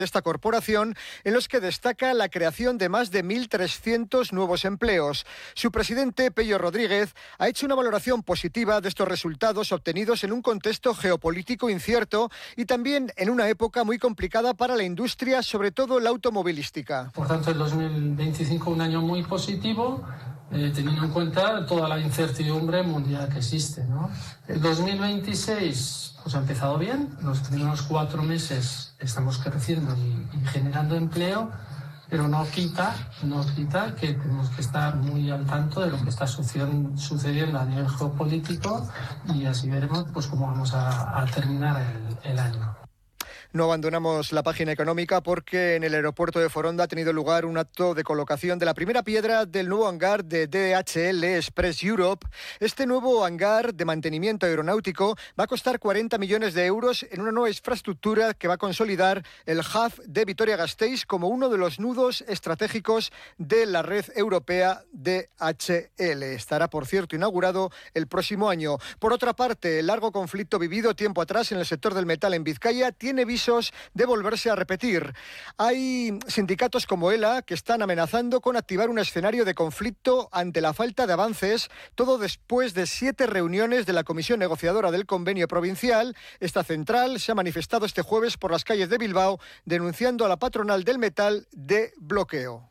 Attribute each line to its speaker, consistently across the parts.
Speaker 1: esta corporación, en los que destaca la creación de más de 1.300 nuevos empleos. Su presidente, Pello Rodríguez, ha hecho una valoración positiva de estos resultados obtenidos en un contexto geopolítico incierto y también en una época muy complicada para la industria, sobre todo la automovilística.
Speaker 2: Por tanto, el 2025 un año muy positivo, teniendo en cuenta toda la incertidumbre mundial que existe, ¿no? El 2026 pues ha empezado bien, los primeros 4 meses estamos creciendo y generando empleo, pero no quita que tenemos que estar muy al tanto de lo que está sucediendo a nivel geopolítico y así veremos pues cómo vamos a terminar el año.
Speaker 1: No abandonamos la página económica porque en el aeropuerto de Foronda ha tenido lugar un acto de colocación de la primera piedra del nuevo hangar de DHL Express Europe. Este nuevo hangar de mantenimiento aeronáutico va a costar 40 millones de euros en una nueva infraestructura que va a consolidar el hub de Vitoria-Gasteiz como uno de los nudos estratégicos de la red europea DHL. Estará, por cierto, inaugurado el próximo año. Por otra parte, el largo conflicto vivido tiempo atrás en el sector del metal en Vizcaya tiene visos de volverse a repetir. Hay sindicatos como ELA que están amenazando con activar un escenario de conflicto ante la falta de avances, todo después de 7 reuniones de la comisión negociadora del convenio provincial. Esta central se ha manifestado este jueves por las calles de Bilbao denunciando a la patronal del metal de bloqueo.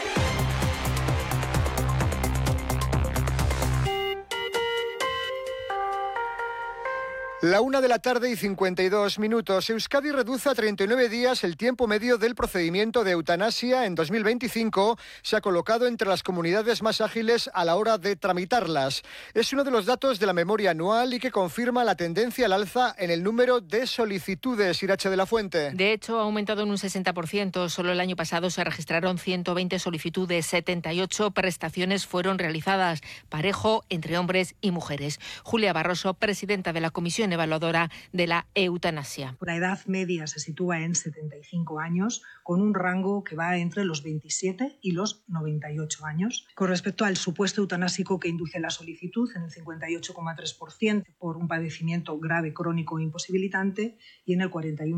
Speaker 1: La 1:52 p.m. Euskadi reduce a 39 días el tiempo medio del procedimiento de eutanasia en 2025. Se ha colocado entre las comunidades más ágiles a la hora de tramitarlas. Es uno de los datos de la memoria anual y que confirma la tendencia al alza en el número de solicitudes. Irache de la Fuente.
Speaker 3: De hecho, ha aumentado en un 60%. Solo el año pasado se registraron 120 solicitudes, 78 prestaciones fueron realizadas, parejo entre hombres y mujeres. Julia Barroso, presidenta de la Comisión Evaluadora de la Eutanasia.
Speaker 4: La edad media se sitúa en 75 años, con un rango que va entre los 27 y los 98 años. Con respecto al supuesto eutanásico que induce la solicitud, en el 58,3% por un padecimiento grave, crónico e imposibilitante y en el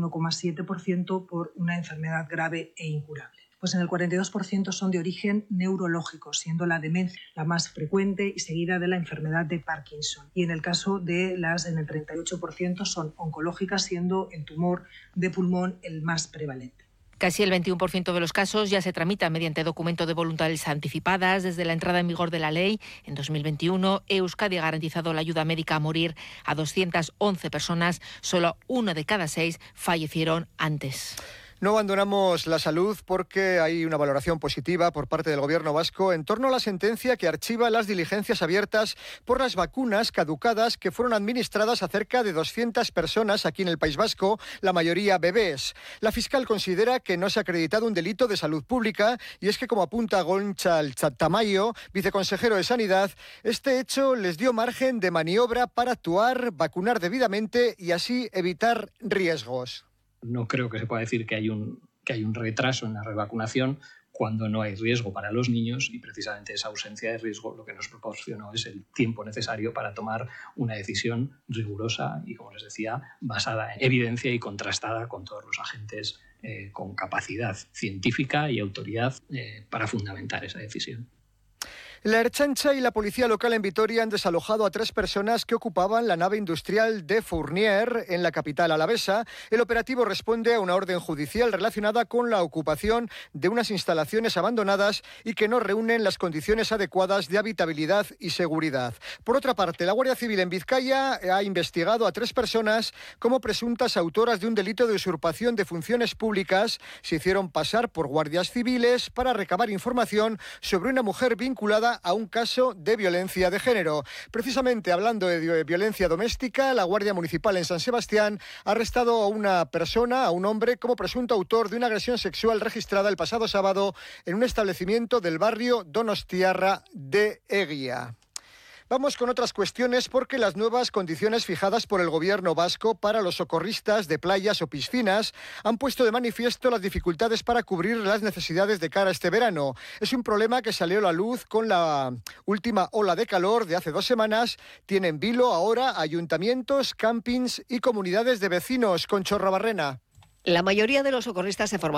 Speaker 4: 41,7% por una enfermedad grave e incurable. Pues en el 42% son de origen neurológico, siendo la demencia la más frecuente y seguida de la enfermedad de Parkinson. Y en el caso de en el 38% son oncológicas, siendo el tumor de pulmón el más prevalente.
Speaker 3: Casi el 21% de los casos ya se tramita mediante documento de voluntades anticipadas. Desde la entrada en vigor de la ley, en 2021, Euskadi ha garantizado la ayuda médica a morir a 211 personas. Solo 1 de cada 6 fallecieron antes.
Speaker 1: No abandonamos la salud porque hay una valoración positiva por parte del Gobierno vasco en torno a la sentencia que archiva las diligencias abiertas por las vacunas caducadas que fueron administradas a cerca de 200 personas aquí en el País Vasco, la mayoría bebés. La fiscal considera que no se ha acreditado un delito de salud pública y es que, como apunta Gonchal Tamayo, viceconsejero de Sanidad, este hecho les dio margen de maniobra para actuar, vacunar debidamente y así evitar riesgos.
Speaker 5: No creo que se pueda decir que hay un retraso en la revacunación cuando no hay riesgo para los niños y precisamente esa ausencia de riesgo lo que nos proporcionó es el tiempo necesario para tomar una decisión rigurosa y, como les decía, basada en evidencia y contrastada con todos los agentes con capacidad científica y autoridad para fundamentar esa decisión.
Speaker 1: La Ertzaintza y la policía local en Vitoria han desalojado a 3 personas que ocupaban la nave industrial de Fournier en la capital alavesa. El operativo responde a una orden judicial relacionada con la ocupación de unas instalaciones abandonadas y que no reúnen las condiciones adecuadas de habitabilidad y seguridad. Por otra parte, la Guardia Civil en Vizcaya ha investigado a 3 personas como presuntas autoras de un delito de usurpación de funciones públicas. Se hicieron pasar por guardias civiles para recabar información sobre una mujer vinculada a un caso de violencia de género. Precisamente hablando de violencia doméstica, la Guardia Municipal en San Sebastián ha arrestado a una persona, a un hombre, como presunto autor de una agresión sexual registrada el pasado sábado en un establecimiento del barrio Donostiarra de Eguía. Vamos con otras cuestiones porque las nuevas condiciones fijadas por el Gobierno vasco para los socorristas de playas o piscinas han puesto de manifiesto las dificultades para cubrir las necesidades de cara a este verano. Es un problema que salió a la luz con la última ola de calor de hace 2 semanas. Tienen vilo ahora ayuntamientos, campings y comunidades de vecinos. Concho Rabarrena.
Speaker 6: La mayoría de los socorristas se forman